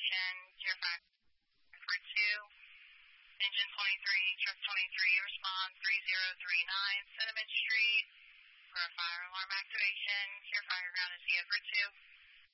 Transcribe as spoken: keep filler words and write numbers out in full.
activation, Tier five for two. Engine twenty-three, truck twenty-three, respond three zero three nine Cinnamon Street for a fire alarm activation. Tier fire ground is T F for two.